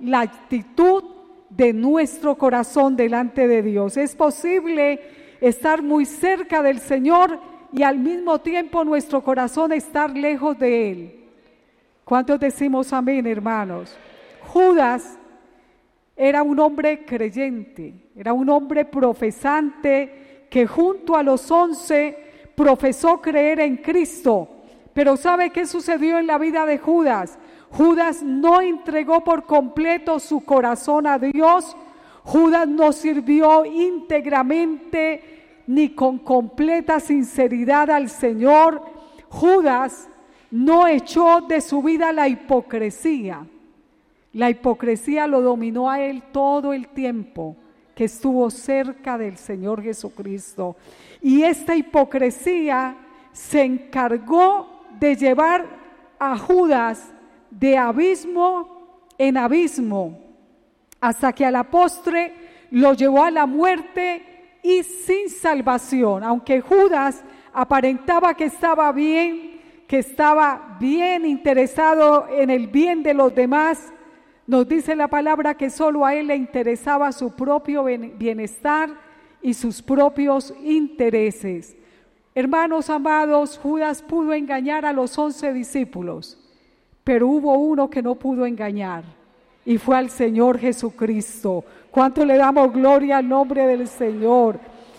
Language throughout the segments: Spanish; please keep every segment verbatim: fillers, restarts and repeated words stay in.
la actitud de nuestro corazón delante de Dios. Es posible estar muy cerca del Señor y al mismo tiempo nuestro corazón estar lejos de Él. ¿Cuántos decimos amén, hermanos? Judas era un hombre creyente, era un hombre profesante que junto a los once profesó creer en Cristo. Pero ¿sabe qué sucedió en la vida de Judas? Judas no entregó por completo su corazón a Dios. Judas no sirvió íntegramente ni con completa sinceridad al Señor. Judas no echó de su vida la hipocresía. La hipocresía lo dominó a él todo el tiempo que estuvo cerca del Señor Jesucristo. Y esta hipocresía se encargó de llevar a Judas de abismo en abismo, hasta que a la postre lo llevó a la muerte y sin salvación. Aunque Judas aparentaba que estaba bien, que estaba bien interesado en el bien de los demás, nos dice la palabra que solo a él le interesaba su propio bienestar y sus propios intereses. Hermanos amados, Judas pudo engañar a los once discípulos, pero hubo uno que no pudo engañar y fue al Señor Jesucristo. ¿Cuánto le damos gloria al nombre del Señor?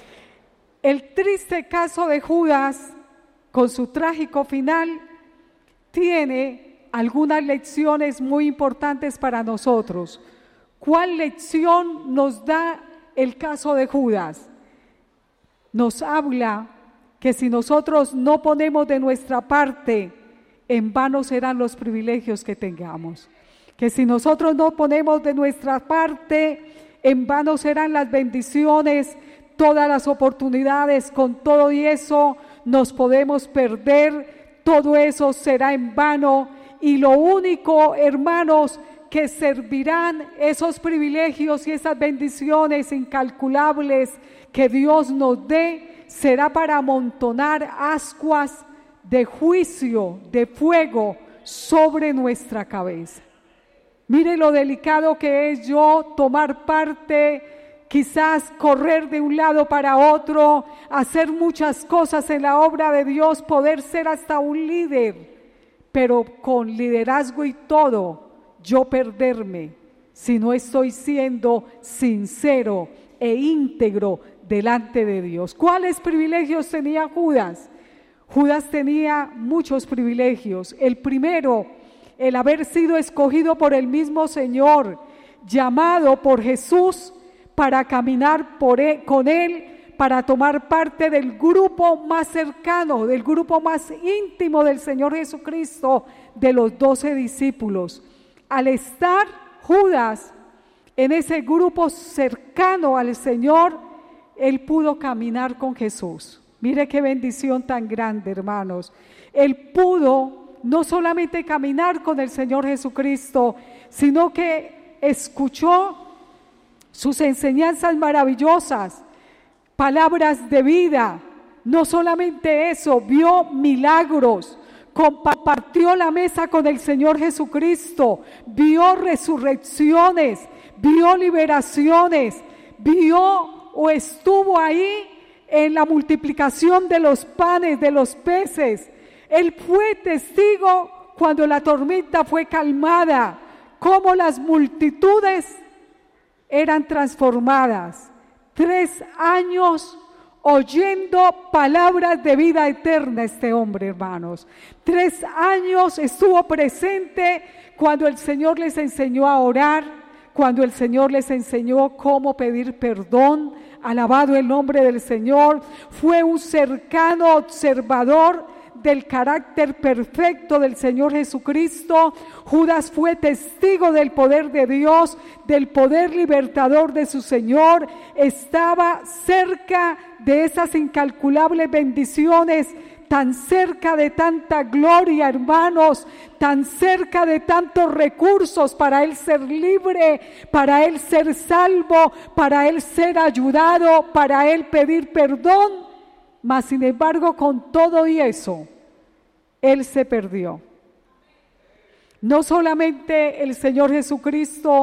El triste caso de Judas, con su trágico final, tiene algunas lecciones muy importantes para nosotros. ¿Cuál lección nos da el caso de Judas? Nos habla que si nosotros no ponemos de nuestra parte, en vano serán los privilegios que tengamos. Que si nosotros no ponemos de nuestra parte, en vano serán las bendiciones, todas las oportunidades. Con todo y eso nos podemos perder, todo eso será en vano. Y lo único, hermanos, que servirán esos privilegios y esas bendiciones incalculables que Dios nos dé, será para amontonar ascuas de juicio, de fuego sobre nuestra cabeza. Mire lo delicado que es yo tomar parte, quizás correr de un lado para otro, hacer muchas cosas en la obra de Dios, poder ser hasta un líder, pero con liderazgo y todo, yo perderme si no estoy siendo sincero e íntegro delante de Dios. ¿Cuáles privilegios tenía Judas? Judas tenía muchos privilegios. El primero, el haber sido escogido por el mismo Señor, llamado por Jesús para caminar por él, con Él, para tomar parte del grupo más cercano, del grupo más íntimo del Señor Jesucristo, de los doce discípulos. Al estar Judas en ese grupo cercano al Señor, él pudo caminar con Jesús. Mire qué bendición tan grande, hermanos. Él pudo no solamente caminar con el Señor Jesucristo, sino que escuchó sus enseñanzas maravillosas, palabras de vida. No solamente eso, vio milagros, compartió la mesa con el Señor Jesucristo, vio resurrecciones, vio liberaciones, vio o estuvo ahí en la multiplicación de los panes, de los peces. Él fue testigo cuando la tormenta fue calmada, cómo las multitudes eran transformadas. Tres años oyendo palabras de vida eterna este hombre, hermanos. Tres años estuvo presente cuando el Señor les enseñó a orar, cuando el Señor les enseñó cómo pedir perdón. Alabado el nombre del Señor. Fue un cercano observador del carácter perfecto del Señor Jesucristo. Judas fue testigo del poder de Dios, del poder libertador de su Señor. Estaba cerca de esas incalculables bendiciones, tan cerca de tanta gloria, hermanos, tan cerca de tantos recursos para él ser libre, para él ser salvo, para él ser ayudado, para él pedir perdón. Mas sin embargo, con todo y eso, él se perdió. No solamente el Señor Jesucristo